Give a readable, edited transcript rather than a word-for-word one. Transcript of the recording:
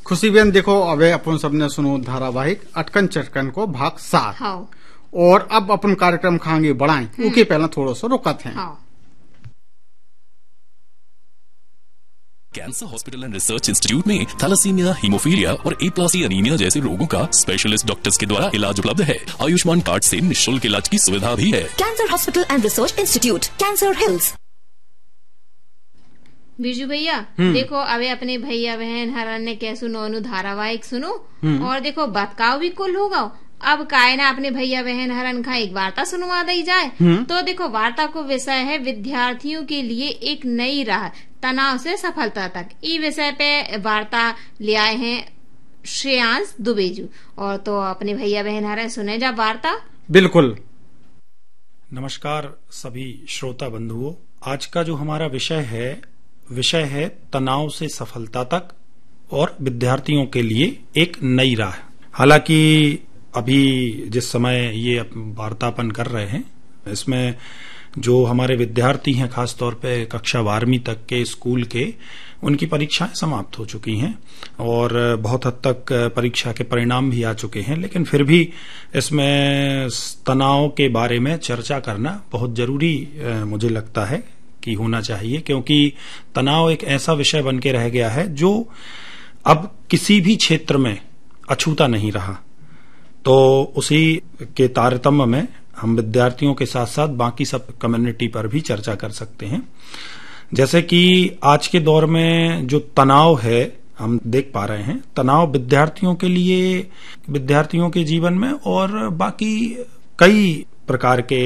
खुशी बेन देखो अबे अपन सबने सुनो धारावाहिक अटकन चटकन को भाग 7 हाँ। और अब अपन कार्यक्रम खांगे बढ़ाएं उके पहला थोड़ा सा रुकत है। हाँ। Cancer hospital and research institute में थैलेसीमिया, हीमोफीलिया और A+ एनीमिया जैसे रोगों का स्पेशलिस्ट डॉक्टर्स के द्वारा इलाज उपलब्ध है। आयुष्मान कार्ड से निःशुल्क इलाज की सुविधा भी है। Cancer hospital and research institute, cancer hills. Birju भैया देखो अबे अपने भैया बहन हरन ने क्या सुनो धारावाहिक सुनो और देखो बतकाव भी कुल होगा। अब काय ना अपने भैया बहन हरन का एक वार्ता सुनवा दी जाए। तो देखो वार्ता को विषय है विद्यार्थियों के लिए एक नई राह, तनाव से सफलता तक। इस विषय पे वार्ता ले आए हैं श्रेयांश दुबेजू। और तो अपने भैया बहन हरन सुने जा वार्ता। बिल्कुल। नमस्कार सभी श्रोता बंधुओं। आज का जो हमारा विषय है तनाव से सफलता तक और विद्यार्थियों के लिए एक नई राह। हालांकि अभी जिस समय ये वार्तापन कर रहे हैं इसमें जो हमारे विद्यार्थी हैं, खासतौर पे कक्षा 12वीं तक के स्कूल के, उनकी परीक्षाएं समाप्त हो चुकी हैं और बहुत हद तक परीक्षा के परिणाम भी आ चुके हैं। लेकिन फिर भी इसमें तनाव के बारे में चर्चा करना बहुत जरूरी मुझे लगता है कि होना चाहिए, क्योंकि तनाव एक ऐसा विषय बन के रह गया है जो अब किसी भी क्षेत्र में अछूता नहीं रहा। तो उसी के तारतम्य में हम विद्यार्थियों के साथ साथ बाकी सब कम्युनिटी पर भी चर्चा कर सकते हैं। जैसे कि आज के दौर में जो तनाव है हम देख पा रहे हैं, तनाव विद्यार्थियों के लिए, विद्यार्थियों के जीवन में और बाकी कई प्रकार के